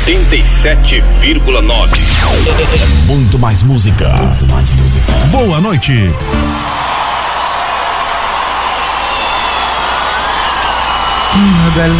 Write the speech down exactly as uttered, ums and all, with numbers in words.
oitenta e sete vírgula nove. É muito mais música. Muito mais música. Boa noite. Hum,